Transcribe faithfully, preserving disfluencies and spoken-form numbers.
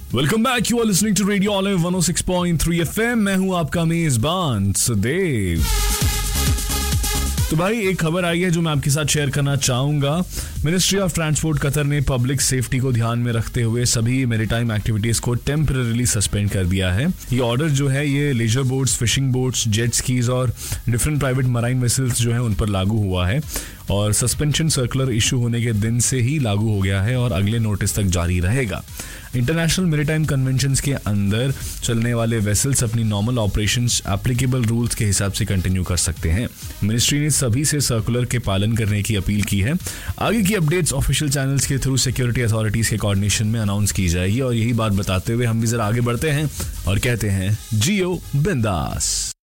Welcome back, you are listening to radio olive one O six point three FM. मैं हूं आपका मेजबान सुदेव। तो भाई एक खबर आई है जो मैं आपके साथ शेयर करना चाहूंगा। मिनिस्ट्री ऑफ ट्रांसपोर्ट कतर ने पब्लिक सेफ्टी को ध्यान में रखते हुए सभी मैरीटाइम एक्टिविटीज को टेम्पररीली सस्पेंड कर दिया है। ये ऑर्डर जो है ये laser boats, fishing boats, jet skis और डिफरेंट प्राइवेट मराइन वेसल्स जो है उन पर लागू हुआ है और सस्पेंशन सर्कुलर इशू होने के दिन से ही लागू हो गया है और अगले नोटिस तक जारी रहेगा। इंटरनेशनल मैरीटाइम कन्वेंशंस के अंदर चलने वाले वेसल्स अपनी नॉर्मल ऑपरेशंस एप्लीकेबल रूल्स के हिसाब से कंटिन्यू कर सकते हैं। मिनिस्ट्री ने सभी से सर्कुलर के पालन करने की अपील की है। आगे की अपडेट्स ऑफिशियल चैनल्स के थ्रू सिक्योरिटी अथॉरिटीज के कोऑर्डिनेशन में अनाउंस की जाएगी। और यही बात बताते हुए हम भी जरा आगे बढ़ते हैं और कहते हैं जियो बिंदास।